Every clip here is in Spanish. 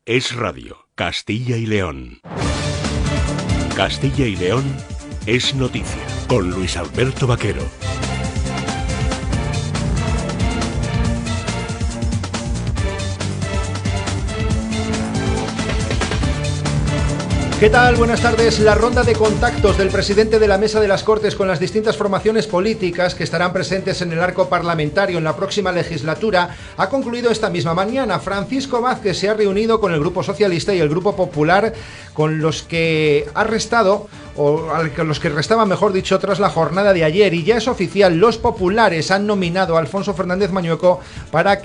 Es Radio, Castilla y León. Castilla y León es noticia, con Luis Alberto Vaquero. ¿Qué tal? Buenas tardes. La ronda de contactos del presidente de la Mesa de las Cortes con las distintas formaciones políticas que estarán presentes en el arco parlamentario en la próxima legislatura ha concluido esta misma mañana. Francisco Vázquez se ha reunido con el Grupo Socialista y el Grupo Popular, con los que ha restado, o con los que restaban, mejor dicho, tras la jornada de ayer. Y ya es oficial, los populares han nominado a Alfonso Fernández Mañueco para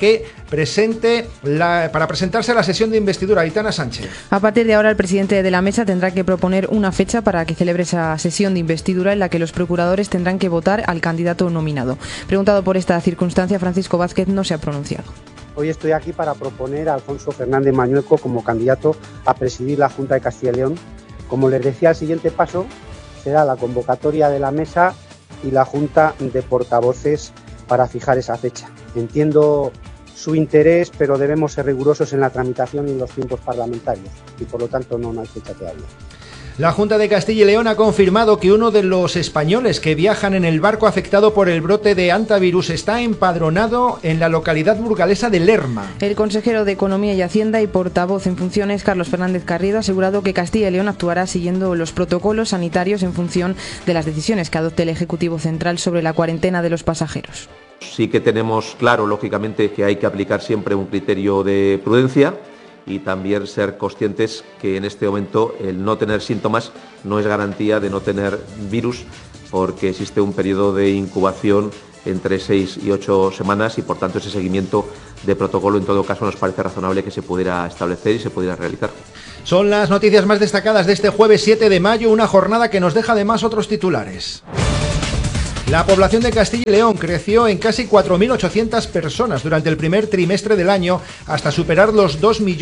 presentarse a la sesión de investidura. Aitana Sánchez. A partir de ahora, el presidente de la Mesa tendrá que proponer una fecha para que celebre esa sesión de investidura en la que los procuradores tendrán que votar al candidato nominado. Preguntado por esta circunstancia, Francisco Vázquez no se ha pronunciado. Hoy estoy aquí para proponer a Alfonso Fernández Mañueco como candidato a presidir la Junta de Castilla y León. Como les decía, el siguiente paso será la convocatoria de la mesa y la Junta de Portavoces para fijar esa fecha. Entiendo su interés, pero debemos ser rigurosos en la tramitación y en los tiempos parlamentarios, y por lo tanto no hay fecha todavía. La Junta de Castilla y León ha confirmado que uno de los españoles que viajan en el barco afectado por el brote de hantavirus está empadronado en la localidad burgalesa de Lerma. El consejero de Economía y Hacienda y portavoz en funciones, Carlos Fernández Carrido, ha asegurado que Castilla y León actuará siguiendo los protocolos sanitarios en función de las decisiones que adopte el Ejecutivo Central sobre la cuarentena de los pasajeros. Sí que tenemos claro, lógicamente, que hay que aplicar siempre un criterio de prudencia y también ser conscientes que en este momento el no tener síntomas no es garantía de no tener virus, porque existe un periodo de incubación entre 6 y 8 semanas y por tanto ese seguimiento de protocolo en todo caso nos parece razonable que se pudiera establecer y se pudiera realizar. Son las noticias más destacadas de este jueves 7 de mayo, una jornada que nos deja además otros titulares. La población de Castilla y León creció en casi 4.800 personas durante el primer trimestre del año, hasta superar los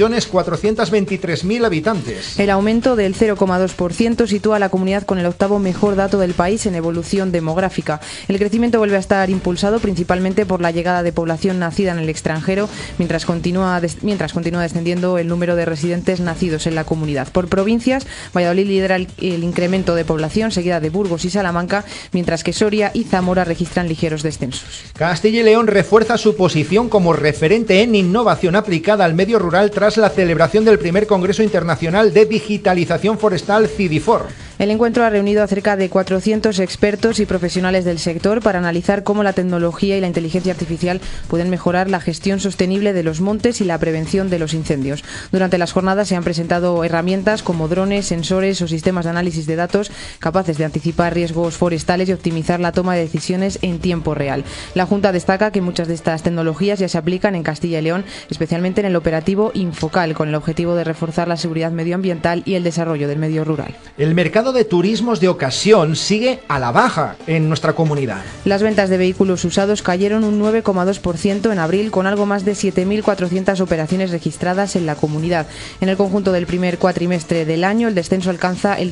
2.423.000 habitantes. El aumento del 0,2% sitúa a la comunidad con el octavo mejor dato del país en evolución demográfica. El crecimiento vuelve a estar impulsado principalmente por la llegada de población nacida en el extranjero, mientras continúa descendiendo el número de residentes nacidos en la comunidad. Por provincias, Valladolid lidera el incremento de población, seguida de Burgos y Salamanca, mientras que Soria y Zamora registran ligeros descensos. Castilla y León refuerza su posición como referente en innovación aplicada al medio rural tras la celebración del primer Congreso Internacional de Digitalización Forestal CIDIFOR. El encuentro ha reunido a cerca de 400 expertos y profesionales del sector para analizar cómo la tecnología y la inteligencia artificial pueden mejorar la gestión sostenible de los montes y la prevención de los incendios. Durante las jornadas se han presentado herramientas como drones, sensores o sistemas de análisis de datos capaces de anticipar riesgos forestales y optimizar la toma de decisiones en tiempo real. La Junta destaca que muchas de estas tecnologías ya se aplican en Castilla y León, especialmente en el operativo Infocal, con el objetivo de reforzar la seguridad medioambiental y el desarrollo del medio rural. El mercado de turismos de ocasión sigue a la baja en nuestra comunidad. Las ventas de vehículos usados cayeron un 9,2% en abril, con algo más de 7.400 operaciones registradas en la comunidad. En el conjunto del primer cuatrimestre del año, el descenso alcanza el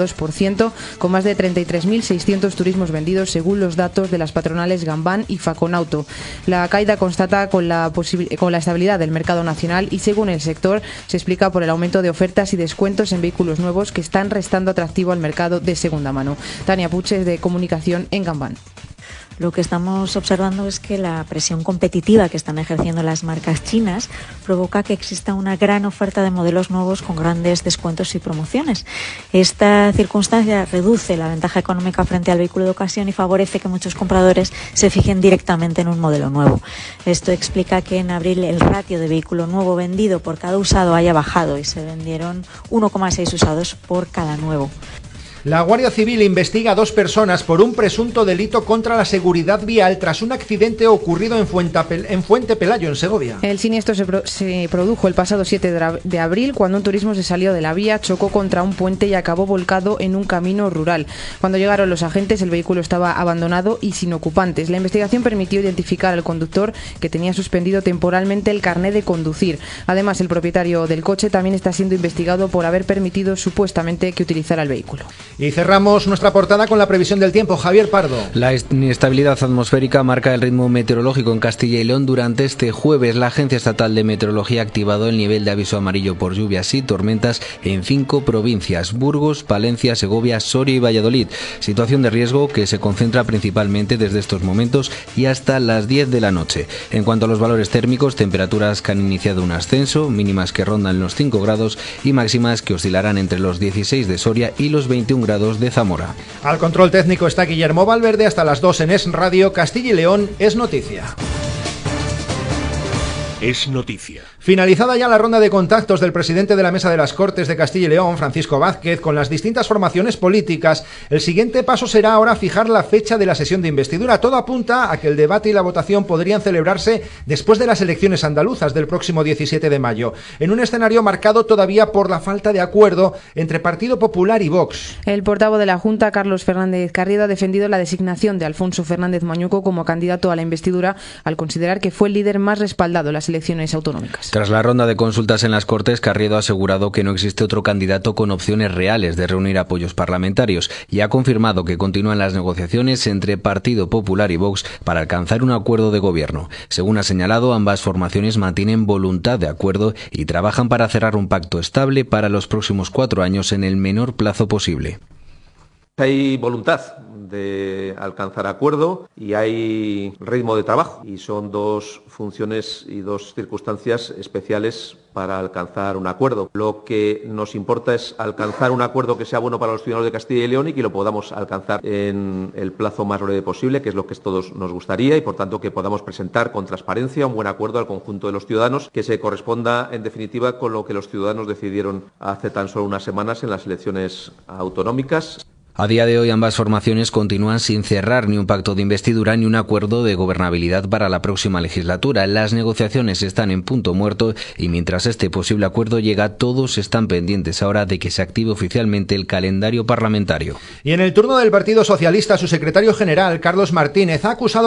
3,2%, con más de 33.600 turismos vendidos, según los datos de las patronales Gambán y Faconauto. La caída constata con la estabilidad del mercado nacional y, según el sector, se explica por el aumento de ofertas y descuentos en vehículos nuevos que están restando atractivo al mercado de segunda mano. Tania Puches, de Comunicación en Gambán. Lo que estamos observando es que la presión competitiva que están ejerciendo las marcas chinas provoca que exista una gran oferta de modelos nuevos con grandes descuentos y promociones. Esta circunstancia reduce la ventaja económica frente al vehículo de ocasión y favorece que muchos compradores se fijen directamente en un modelo nuevo. Esto explica que en abril el ratio de vehículo nuevo vendido por cada usado haya bajado y se vendieron 1,6 usados por cada nuevo. La Guardia Civil investiga a 2 personas por un presunto delito contra la seguridad vial tras un accidente ocurrido en Fuente Pelayo, en Segovia. El siniestro se produjo el pasado 7 de abril, cuando un turismo se salió de la vía, chocó contra un puente y acabó volcado en un camino rural. Cuando llegaron los agentes, el vehículo estaba abandonado y sin ocupantes. La investigación permitió identificar al conductor, que tenía suspendido temporalmente el carné de conducir. Además, el propietario del coche también está siendo investigado por haber permitido supuestamente que utilizara el vehículo. Y cerramos nuestra portada con la previsión del tiempo. Javier Pardo. La inestabilidad atmosférica marca el ritmo meteorológico en Castilla y León durante este jueves. La Agencia Estatal de Meteorología ha activado el nivel de aviso amarillo por lluvias y tormentas en 5 provincias: Burgos, Palencia, Segovia, Soria y Valladolid. Situación de riesgo que se concentra principalmente desde estos momentos y hasta las 10 de la noche. En cuanto a los valores térmicos, temperaturas que han iniciado un ascenso, mínimas que rondan los 5 grados y máximas que oscilarán entre los 16 de Soria y los 21 grados de Zamora. Al control técnico está Guillermo Valverde. Hasta las 2 en Es Radio. Castilla y León es noticia. Es noticia. Finalizada ya la ronda de contactos del presidente de la Mesa de las Cortes de Castilla y León, Francisco Vázquez, con las distintas formaciones políticas, el siguiente paso será ahora fijar la fecha de la sesión de investidura. Todo apunta a que el debate y la votación podrían celebrarse después de las elecciones andaluzas del próximo 17 de mayo, en un escenario marcado todavía por la falta de acuerdo entre Partido Popular y Vox. El portavoz de la Junta, Carlos Fernández Carriedo, ha defendido la designación de Alfonso Fernández Mañueco como candidato a la investidura, al considerar que fue el líder más respaldado en las elecciones autonómicas. Tras la ronda de consultas en las Cortes, Carriedo ha asegurado que no existe otro candidato con opciones reales de reunir apoyos parlamentarios y ha confirmado que continúan las negociaciones entre Partido Popular y Vox para alcanzar un acuerdo de gobierno. Según ha señalado, ambas formaciones mantienen voluntad de acuerdo y trabajan para cerrar un pacto estable para los próximos 4 años en el menor plazo posible. Hay voluntad de alcanzar acuerdo y hay ritmo de trabajo, y son 2 funciones y 2 circunstancias especiales para alcanzar un acuerdo. Lo que nos importa es alcanzar un acuerdo que sea bueno para los ciudadanos de Castilla y León y que lo podamos alcanzar en el plazo más breve posible, que es lo que a todos nos gustaría, y por tanto que podamos presentar con transparencia un buen acuerdo al conjunto de los ciudadanos, que se corresponda en definitiva con lo que los ciudadanos decidieron hace tan solo unas semanas en las elecciones autonómicas. A día de hoy ambas formaciones continúan sin cerrar ni un pacto de investidura ni un acuerdo de gobernabilidad para la próxima legislatura. Las negociaciones están en punto muerto y mientras este posible acuerdo llega, todos están pendientes ahora de que se active oficialmente el calendario parlamentario. Y en el turno del Partido Socialista, su secretario general, Carlos Martínez, ha acusado